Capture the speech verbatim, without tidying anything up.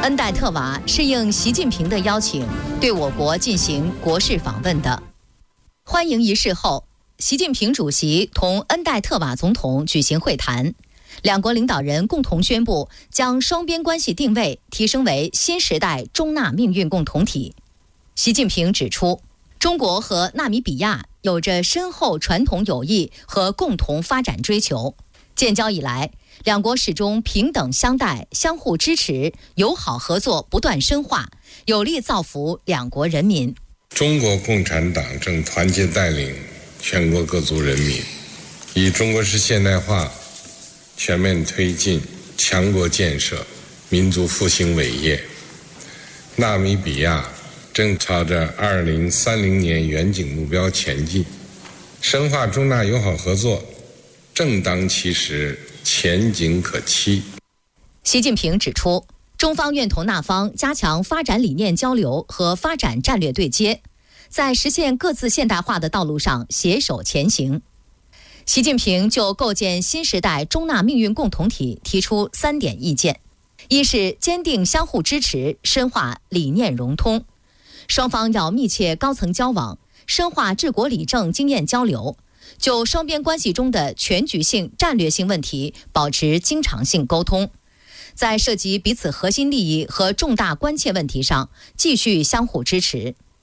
恩代特瓦是应习近平的邀请，对我国进行国事访问的。欢迎仪式后，习近平主席同恩代特瓦总统举行会谈，两国领导人共同宣布将双边关系定位提升为新时代中纳命运共同体。习近平指出，中国和纳米比亚有着深厚传统友谊和共同发展追求，建交以来，两国始终平等相待、相互支持，友好合作不断深化，有力造福两国人民。 中国共产党正团结带领全国各族人民，以中国式现代化全面推进强国建设、民族复兴伟业。纳米比亚正朝着二零三零年远景目标前进，深化中纳友好合作正当其时，前景可期。 习近平指出，中方愿同纳方加强发展理念交流和发展战略对接，在实现各自现代化的道路上携手前行。习近平就构建新时代中纳命运共同体提出三点意见：一是坚定相互支持，深化理念融通，双方要密切高层交往，深化治国理政经验交流，就双边关系中的全局性、战略性问题保持经常性沟通，在涉及彼此核心利益和重大关切问题上继续相互支持。